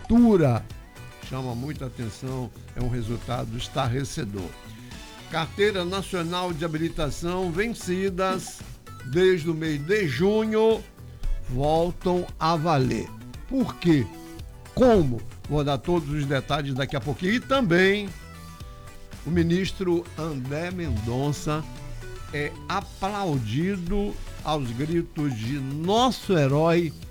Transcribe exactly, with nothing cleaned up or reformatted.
altura. Chama muita atenção, é um resultado estarrecedor. Carteira Nacional de Habilitação vencidas desde o mês de junho voltam a valer. Por quê? Como? Vou dar todos os detalhes daqui a pouquinho. E também o ministro André Mendonça é aplaudido aos gritos de nosso herói